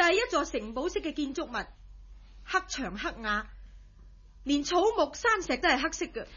係一座城堡式嘅建築物，黑牆黑瓦，連草木山石都係黑色嘅。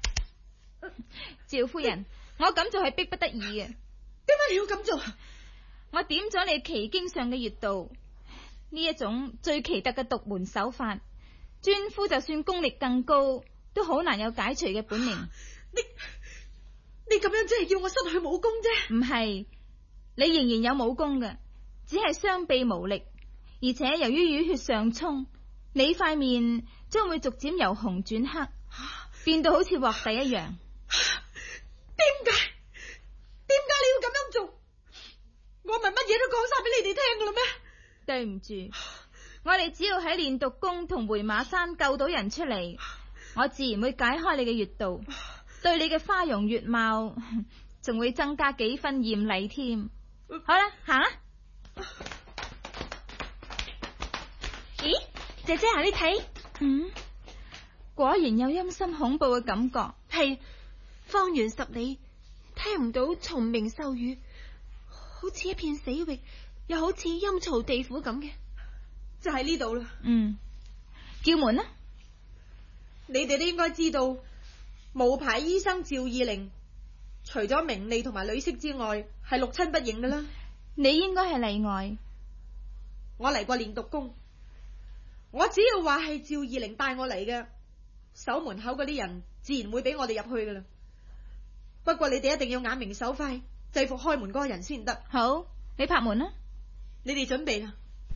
趙夫人，我咁做係逼不得已嘅。 點解你要咁做？ 我點咗你奇經上嘅穴道，呢一種最奇特嘅獨門手法，尊夫就算功力更高，都好難有解除嘅本領。 你咁樣真係叫我失去武功啫？ 唔係，你仍然有武功嘅，只係雙臂無力，而且由於淤血上衝，你塊面將會逐漸由紅轉黑，變到好似鑊底一樣。 點解你要咁樣做？我咪乜嘢都講晒俾你哋聽噶啦咩？ 對唔住，我哋只要喺練毒宮同回馬山救到人出嚟，我自然會解開你嘅穴道，對你嘅花容月貌仲會增加幾分艷麗添。好啦，行啦。 咦，姐姐啊，你睇， 果然有陰森恐怖嘅感覺。 係方圓10里，聽唔到蟲鳴獸語，好似一片死域，又好似陰曹地府咁嘅。 就喺呢度啦。 叫門啦。 你哋都應該知道，無牌醫生趙二玲除咗名利同埋女色之外，係六親不認噶啦。 你應該係例外。 我嚟過練毒宮，我只要話係趙二玲帶我嚟嘅，守門口嗰啲人自然會俾我哋入去噶啦。不過你哋一定要眼明手快，制服開門嗰個人先得。 好，你拍門啦。 你哋準備啦。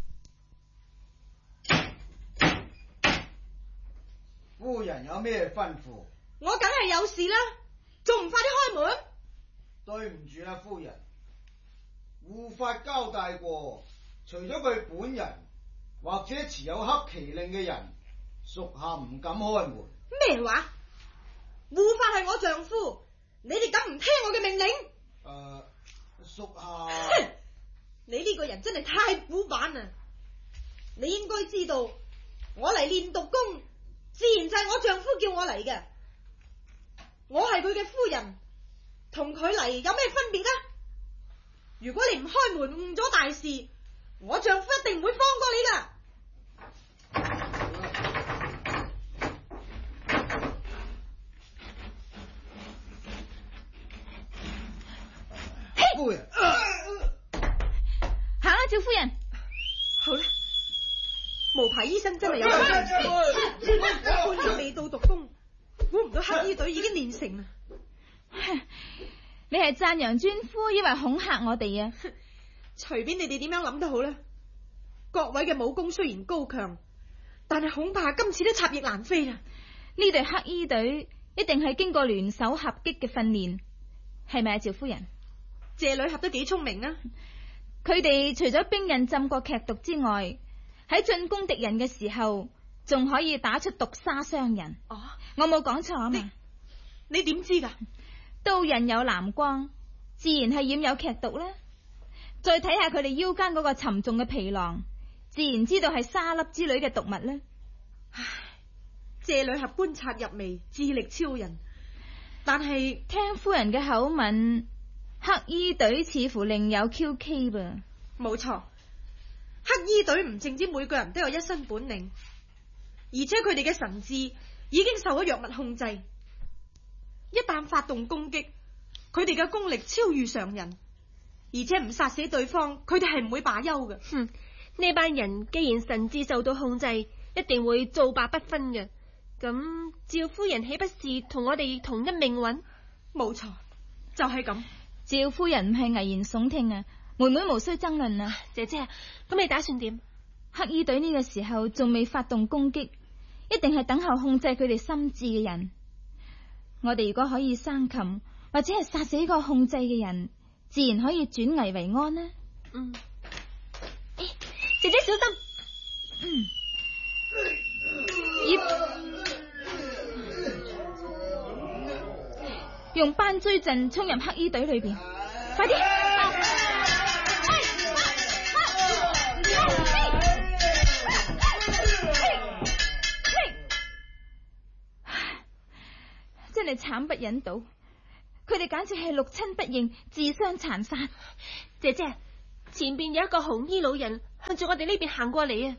夫人有咩吩咐？ 我梗係有事啦，仲唔快啲開門？ 對唔住啦，夫人，護法交代過，除咗佢本人或者持有黑旗令嘅人，屬下唔敢開門。 咩話？護法係我丈夫，你哋敢唔聽我嘅命令？ 屬下你呢個人真係太古板啦！你應該知道，我嚟練毒宮，自然就係我丈夫叫我嚟嘅。我係佢嘅夫人，同佢嚟有咩分別啊？如果你唔開門誤咗大事，我丈夫一定唔會放過你噶。 夫人， 行啦，趙夫人。 好啦，無牌醫生真係有半年未到毒宮，估唔到黑衣隊已經練成啦。 你係讚揚尊夫，抑或恐嚇我哋啊？ 隨便你哋點樣諗都好啦。各位嘅武功雖然高強，但係恐怕今次都插翼難飛啦。 呢隊黑衣隊一定係經過聯手合擊嘅訓練，係咪啊，趙夫人？ 謝女俠都幾聰明啊！ 佢哋除咗兵刃浸過劇毒之外，喺進攻敵人嘅時候，仲可以打出毒沙傷人。我冇講錯啊嘛？ 你點知噶？ 刀刃有藍光，自然係染有劇毒啦。再睇下佢哋腰間嗰個沉重嘅皮囊，自然知道係沙粒之類嘅毒物啦。 唉，謝女俠觀察入微，智力超人，但係聽夫人嘅口吻，黑衣隊似乎另有 QK 噃。 冇錯，黑衣隊唔淨止每個人都有一身本領，而且佢哋嘅神智已經受咗藥物控制，一旦發動攻擊，佢哋嘅功力超越常人，而且唔殺死對方，佢哋係唔會罷休嘅。 呢班人既然神智受到控制，一定會造罷不分嘅。咁趙夫人豈不是同我哋同一命運？ 冇錯，就係咁。 趙夫人唔係危言聳聽啊，妹妹無需爭論啊。 姐姐，咁你打算點？ 黑衣隊呢個時候仲未發動攻擊，一定係等候控制佢哋心智嘅人。我哋如果可以生擒，或者係殺死呢個控制嘅人，自然可以轉危為安啦。 姐姐小心。 用班追陣衝入黑衣隊裏邊，快啲！真係慘不忍睹，佢哋簡直係六親不認，自相殘殺。 姐姐，前邊有一個紅衣老人向住我哋呢邊行過嚟啊！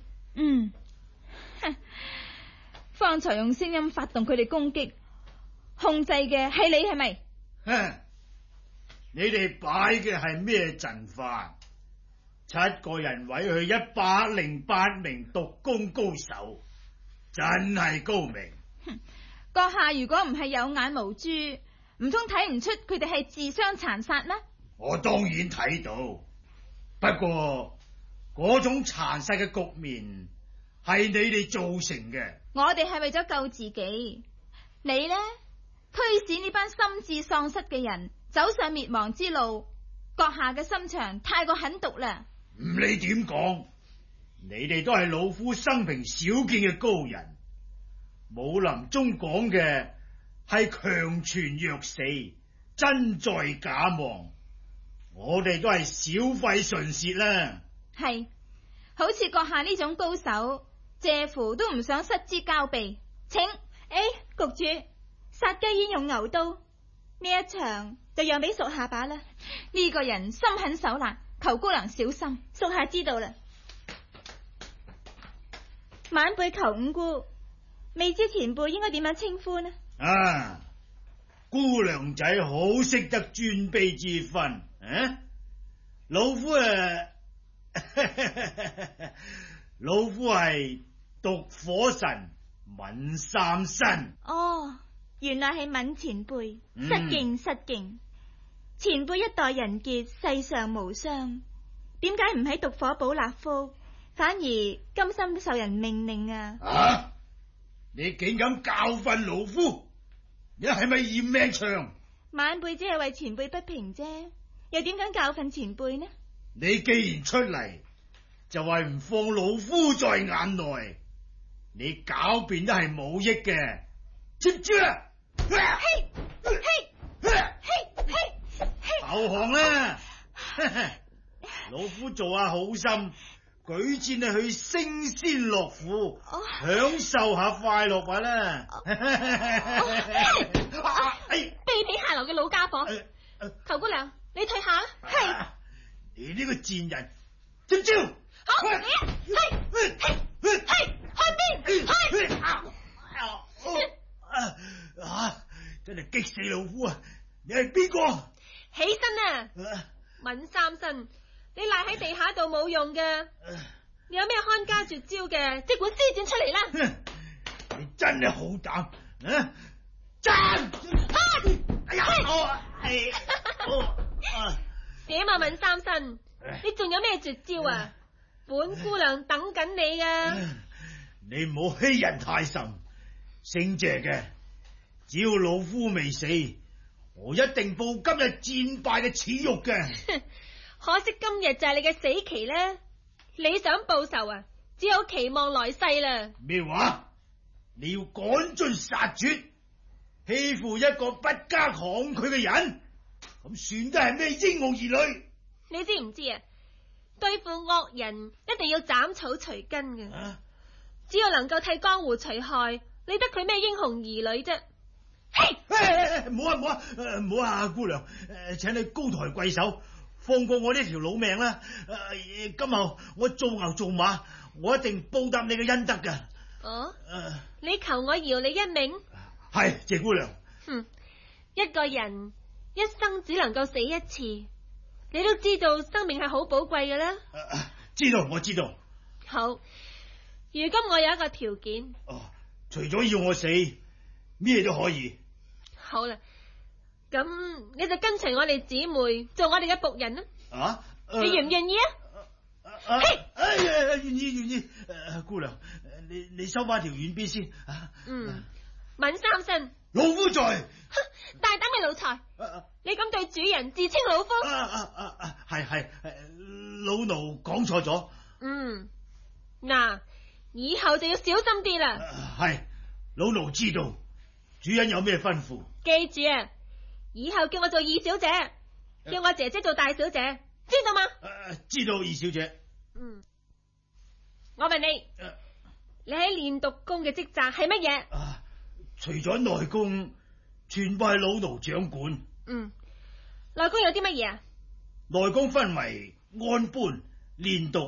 方才用聲音發動佢哋攻擊，控制嘅係你係咪？ 你哋擺嘅係咩陣法？7個人毀去108名毒功高手，真係高明。 閣下如果唔係有眼無珠，唔通睇唔出佢哋係自相殘殺咩？ 我當然睇到，不過嗰種殘殺嘅局面係你哋造成嘅。 我哋係為咗救自己，你呢？驅使呢班心智喪失嘅人走上滅亡之路，閣下嘅心腸太過狠毒啦。 唔理點講，你哋都係老夫生平少見嘅高人。武林中講嘅係強全弱死，真在假忘。我哋都係小費唇舌啦。 係，好似閣下呢種高手，謝乎都唔想失之交臂。請， 局主，殺雞焉用牛刀，呢一場就讓俾屬下把啦。 呢個人心狠手辣，求姑娘小心。 屬下知道啦。晚輩求五姑，未知前輩應該點樣稱呼呢？ 姑娘仔好識得尊卑之分。老夫老夫係毒火神閔三新。 哦，原來係閔前輩，失敬失敬。前輩一代人傑，世上無雙，點解唔喺毒火堡立福，反而甘心受人命令啊？ 你竟敢教訓老夫，你係咪嫌命長？ 晚輩只係為前輩不平啫，又點敢教訓前輩呢？ 你既然出嚟，就係唔放老夫在眼內，你狡辯都係冇益嘅，知唔知啊？投降啦！老夫做下好心，舉薦你去升仙樂府，享受下快樂話啦！ 卑鄙下流嘅老家伙，求姑娘你退下啦！係你呢個賤人，接招！ 好，你去邊？ 真係激死老夫啊！你係邊個？ 起身啊！閔三新，你賴喺地下度冇用嘅，你有咩看家絕招嘅，即管施展出嚟啦！ 你真係好膽，真！哎呀， 點啊，閔三新，你仲有咩絕招啊？本姑娘等緊你噶。 你唔好欺人太甚，姓謝嘅，只要老夫未死，我一定報今日戰敗嘅恥辱嘅。 可惜今日就係你嘅死期咧，你想報仇啊？只有期望來世啦。 咩話？你要趕盡殺絕，欺負一個不加抗拒嘅人，咁算得係咩英雄兒女？ 你知唔知啊？對付惡人一定要斬草除根嘅，只要能夠替江湖除害，你得佢咩英雄兒女啫？ 唔好啊，姑娘，請你高抬貴手，放過我呢條老命啦！今後我做牛做馬，我一定報答你嘅恩德噶。 你求我饒你一命？ 係，謝姑娘。 一個人一生只能夠死一次，你都知道生命係好寶貴嘅啦。 知道，我知道。 好，如今我有一個條件。 除咗要我死，咩都可以。 好啦，咁你就跟隨我哋姊妹做我哋嘅僕人啦。你願唔願意啊？ 願意。姑娘，你收翻條軟鞭先。 閔三新， 老夫在。 大膽嘅奴才，你咁對主人自稱老夫？ 係，老奴講錯咗。 嗱，以後就要小心啲啦。 係，老奴知道。主人有咩吩咐？ 記住啊，以後叫我做二小姐，叫我姐姐做大小姐，知道嗎？ 知道，二小姐。 我問你，你喺練毒宮嘅職責係乜嘢？ 除咗內功，全部係老奴掌管。 內功有啲乜嘢啊？ 內功分為安般、練毒、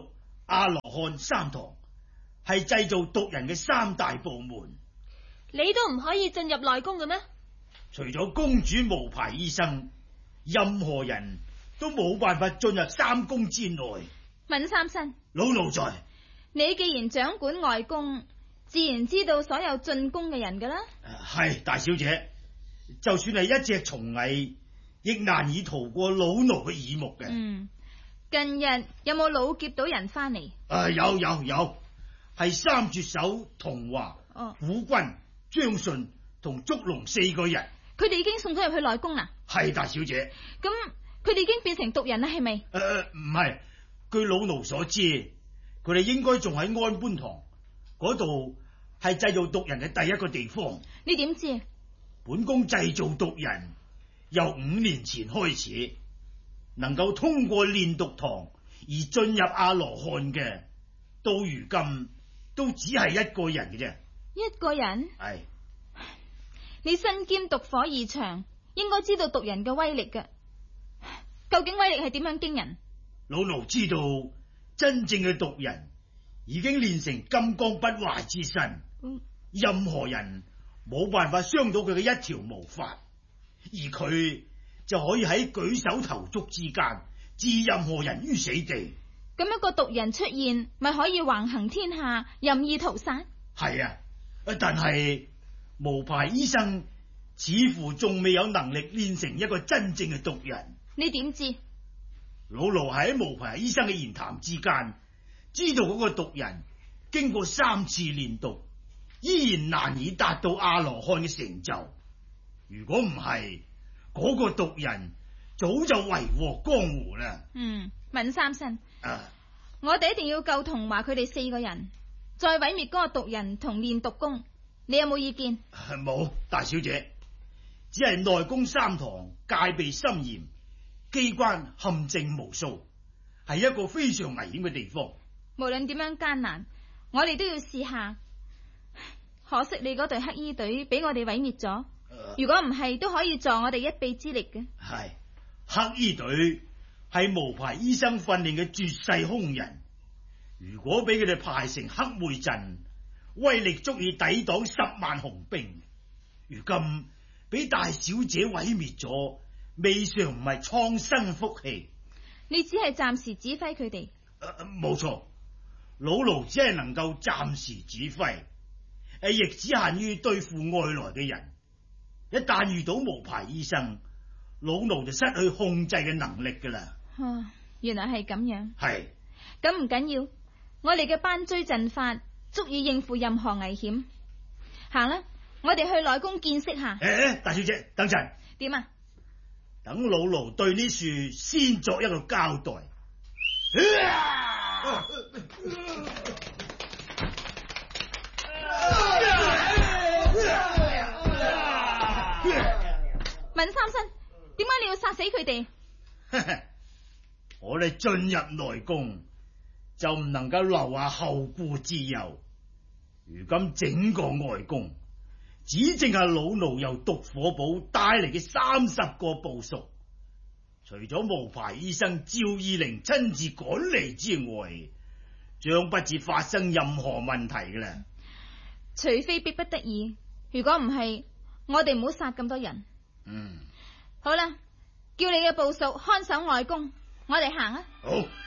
阿羅漢三堂係製造毒人嘅三大部門， 你都唔可以進入內宮嘅咩？ 除咗公主無牌醫生，任何人都冇辦法進入三宮之內。 閔三生， 老奴在。 你既然掌管外宮，自然知道所有進宮嘅人噶啦。 係大小姐，就算係一隻蟲蟻，亦難以逃過老奴嘅耳目嘅。 近日有冇老劫到人翻嚟？ 有，係三絕手童華、虎君、張順同竹龍4個人。 佢哋已經送咗入去內宮啦。係大小姐。 咁佢哋已經變成毒人啦，係咪？ 唔係，據老奴所知，佢哋應該仲喺安般堂嗰度，係製造毒人嘅第一個地方。 你點知？ 本宮製造毒人由5年前開始，能夠通過煉毒堂而進入阿羅漢嘅，到如今都只係一個人嘅啫。 一個人？ 係。 你身兼毒火2長，應該知道毒人嘅威力嘅。究竟威力係點樣驚人？ 老奴知道，真正嘅毒人已經練成金剛不壞之身，任何人冇辦法傷到佢嘅一條毛髮，而佢就可以喺舉手投足之間置任何人於死地。 咁一個毒人出現，咪可以橫行天下，任意屠殺？ 係啊，但係無牌醫生似乎仲未有能力練成一個真正嘅毒人。 你點知？ 老奴喺無牌醫生嘅言談之間，知道嗰個毒人經過3次煉毒，依然難以達到阿羅漢嘅成就。如果唔係，嗰個毒人早就為禍江湖啦。 閔三生，我哋一定要救童華佢哋4個人，再毀滅嗰個毒人同煉毒宮。你有冇意見？ 冇，大小姐，只係內宮3堂戒備森嚴，機關陷阱無數，係一個非常危險嘅地方。 無論點樣艱難，我哋都要試下。可惜你嗰隊黑衣隊俾我哋毀滅咗，如果唔係，都可以助我哋一臂之力嘅。 係，黑衣隊係無牌醫生訓練嘅絕世兇人，如果俾佢哋排成黑妹陣，威力足以抵擋10萬雄兵。如今俾大小姐毀滅咗，未嘗唔係蒼生福氣。 你只係暫時指揮佢哋。 冇錯，老奴只係能夠暫時指揮，亦只限於對付外來嘅人。一旦遇到無牌醫生，老奴就失去控制嘅能力噶啦。 原來係咁樣。 係。 咁唔緊要，我哋嘅班追陣法足以應付任何危險。行啦，我哋去內宮見識下。 大小姐，等陣。 點啊？ 等老奴對呢樹先作一個交代。 閔三生，點解你要殺死佢哋？ 我哋進入內宮就唔能夠留下後顧之憂。如今整個外宮只剩係老奴由毒火堡帶嚟嘅30個部屬，除咗無牌醫生趙二玲親自趕嚟之外，將不至發生任何問題㗎啦。 除非逼不得已，如果唔係，我哋唔好殺咁多人。好啦，叫你嘅部屬看守外宮，我哋行啊。 好。